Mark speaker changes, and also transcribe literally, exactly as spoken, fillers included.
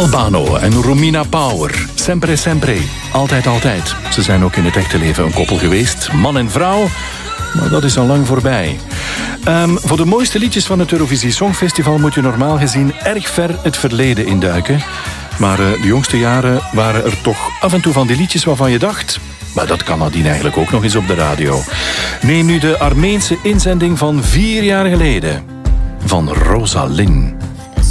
Speaker 1: Albano en Romina Power. Sempre, sempre. Altijd, altijd. Ze zijn ook in het echte leven een koppel geweest. Man en vrouw. Maar dat is al lang voorbij. Um, voor de mooiste liedjes van het Eurovisie Songfestival moet je normaal gezien erg ver het verleden induiken. Maar uh, de jongste jaren waren er toch af en toe van die liedjes waarvan je dacht... maar dat kan nadien eigenlijk ook nog eens op de radio. Neem nu de Armeense inzending van vier jaar geleden. Van Rosalind.